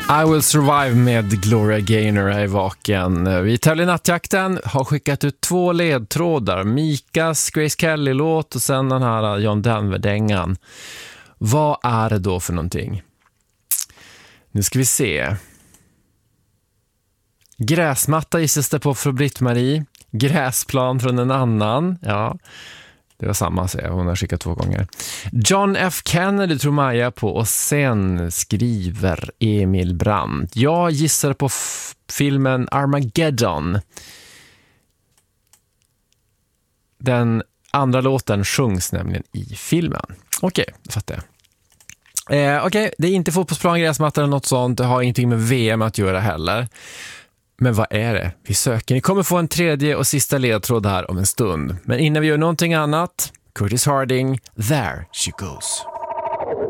I Will Survive med Gloria Gaynor är vaken. Vi tävlar i nattjakten, har skickat ut 2 ledtrådar. Mikas Grace Kelly-låt och sen den här John Denver-dängan. Vad är det då för någonting? Nu ska vi se. Gräsmatta gissas det på från Britt-Marie. Gräsplan från en annan. Ja, det var samma, säger hon har skickat 2 gånger. John F. Kennedy tror Maja på. Och sen skriver Emil Brandt. Jag gissar på filmen Armageddon. Den andra låten sjungs nämligen i filmen. Okej, fattar jag. Okej, det är inte fotbollsplan, gräsmatta eller något sånt. Det har ingenting med VM att göra heller. Men vad är det vi söker? Ni kommer få en 3:e och sista ledtråd här om en stund. Men innan vi gör någonting annat, Curtis Harding, There She Goes.